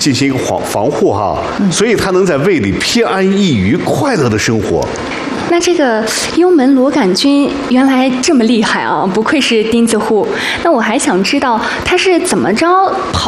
进行防护哈，所以它能在胃里偏安一隅、快乐的生活。 那这个幽门螺杆菌原来这么厉害啊！不愧是钉子户。那我还想知道它是怎么着跑